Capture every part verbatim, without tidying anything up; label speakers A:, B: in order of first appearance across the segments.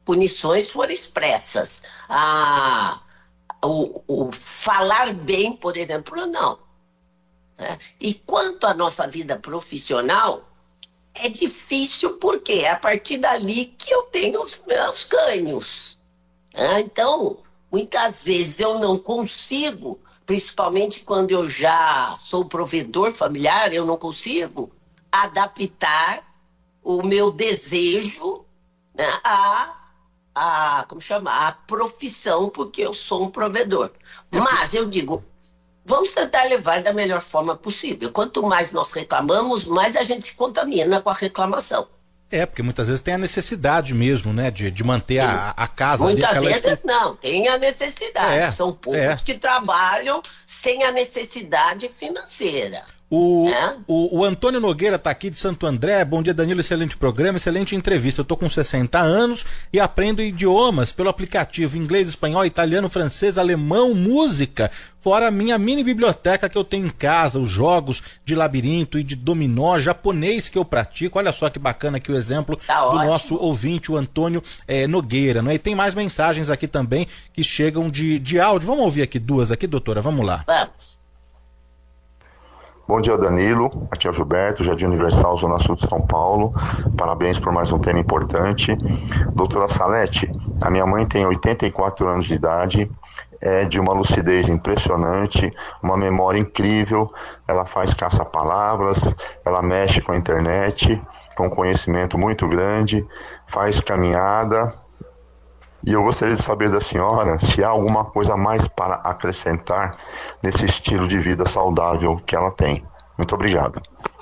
A: punições foram expressas. A, o, o falar bem, por exemplo, não. Né? E quanto à nossa vida profissional, é difícil porque é a partir dali que eu tenho os meus ganhos. Né? Então, muitas vezes eu não consigo, principalmente quando eu já sou provedor familiar, eu não consigo adaptar o meu desejo, né, a, a, como chama? A profissão, porque eu sou um provedor. Mas eu digo, vamos tentar levar da melhor forma possível. Quanto mais nós reclamamos, mais a gente se contamina com a reclamação.
B: É, porque muitas vezes tem a necessidade mesmo, né, de, de manter a, a casa...
A: Muitas
B: ali,
A: vezes
B: estru...
A: não, tem a necessidade.
B: É,
A: São poucos
B: é.
A: que trabalham sem a necessidade financeira.
B: O,
A: É?
B: o, o Antônio Nogueira está aqui de Santo André. Bom dia, Danilo, excelente programa, excelente entrevista. Eu estou com sessenta anos e aprendo idiomas pelo aplicativo inglês, espanhol, italiano, francês, alemão, música, fora a minha mini biblioteca que eu tenho em casa, os jogos de labirinto e de dominó, japonês que eu pratico. Olha só que bacana aqui o exemplo
A: tá
B: do
A: ótimo.
B: Nosso ouvinte, o Antônio é, Nogueira, né? E tem mais mensagens aqui também que chegam de, de áudio. Vamos ouvir aqui duas aqui, doutora, vamos lá.
A: Vamos.
C: Bom dia, Danilo. Aqui é o Gilberto, Jardim Universal, Zona Sul de São Paulo. Parabéns por mais um tema importante. Doutora Salete, a minha mãe tem oitenta e quatro anos de idade, é de uma lucidez impressionante, uma memória incrível. Ela faz caça-palavras, ela mexe com a internet, com conhecimento muito grande, faz caminhada. E eu gostaria de saber da senhora se há alguma coisa mais para acrescentar nesse estilo de vida saudável que ela tem. Muito obrigado.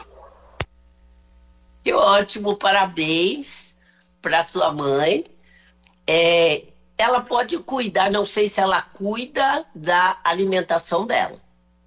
A: Que ótimo, parabéns para sua mãe. É, ela pode cuidar, não sei se ela cuida da alimentação dela.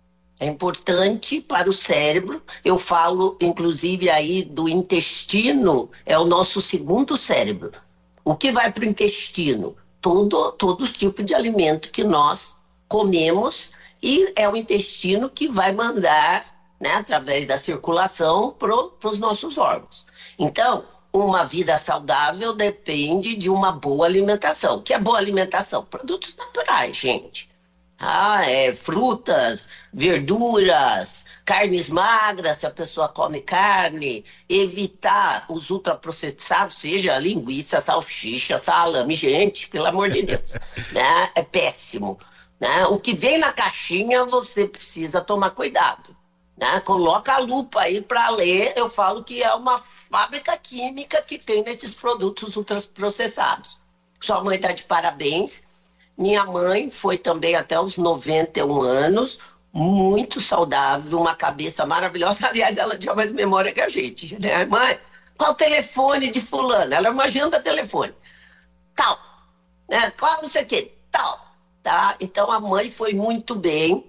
A: É importante para o cérebro. Eu falo, inclusive, aí do intestino, é o nosso segundo cérebro. O que vai para o intestino? Todo, todo tipo de alimento que nós comemos, e é o intestino que vai mandar, né, através da circulação para os nossos órgãos. Então, uma vida saudável depende de uma boa alimentação. O que é boa alimentação? Produtos naturais, gente. Ah, é, frutas, verduras, carnes magras, se a pessoa come carne, evitar os ultraprocessados, seja linguiça, salsicha, salame, gente, pelo amor de Deus, né? É péssimo, né? O que vem na caixinha você precisa tomar cuidado, né? Coloca a lupa aí para ler. Eu falo que é uma fábrica química que tem nesses produtos ultraprocessados. Sua mãe está de parabéns. Minha mãe foi também até os noventa e um anos, muito saudável, uma cabeça maravilhosa. Aliás, ela tinha mais memória que a gente, né? Mãe, qual o telefone de fulano? Ela uma agenda telefone. Tal, né? Qual não sei o quê? Tal, tá? Então a mãe foi muito bem.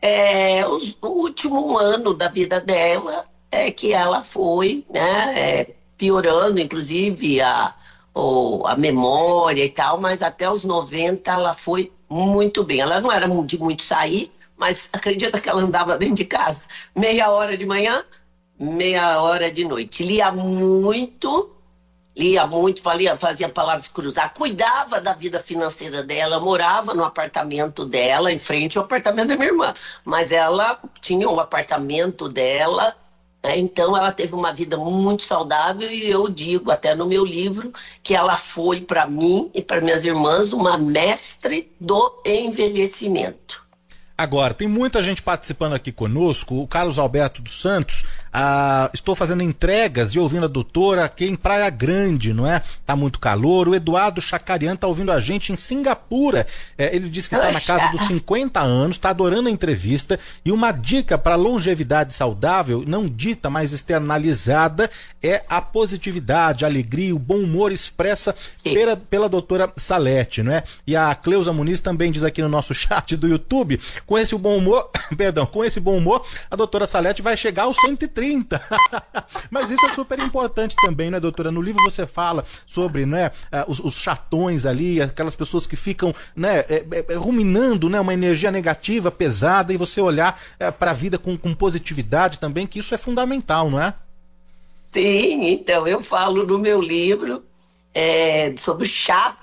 A: É, os, o último ano da vida dela é que ela foi, né, é, piorando, inclusive, a... ou a memória e tal, mas até os noventa ela foi muito bem. Ela não era de muito sair, mas acredita que ela andava dentro de casa meia hora de manhã, meia hora de noite. Lia muito, lia muito, fazia, fazia palavras cruzar, cuidava da vida financeira dela, morava no apartamento dela, em frente ao apartamento da minha irmã, mas ela tinha o apartamento dela. Então ela teve uma vida muito saudável, e eu digo até no meu livro que ela foi para mim e para minhas irmãs uma mestre do envelhecimento.
B: Agora, tem muita gente participando aqui conosco. O Carlos Alberto dos Santos, ah, estou fazendo entregas e ouvindo a doutora aqui em Praia Grande, não é? Tá muito calor. O Eduardo Chacarian tá ouvindo a gente em Singapura. É, ele disse que está na casa dos cinquenta anos, está adorando a entrevista. E uma dica para longevidade saudável, não dita, mas externalizada, é a positividade, a alegria, o bom humor expressa pela, pela doutora Salete, não é? E a Cleusa Muniz também diz aqui no nosso chat do YouTube: com esse bom humor, perdão, com esse bom humor, a doutora Salete vai chegar aos cento e trinta. Mas isso é super importante também, né, doutora? No livro você fala sobre, né, os, os chatões ali, aquelas pessoas que ficam, né, é, é, ruminando, né, uma energia negativa, pesada, e você olhar é, para a vida com, com positividade também, que isso é fundamental, não é?
A: Sim, então eu falo no meu livro é, sobre o chato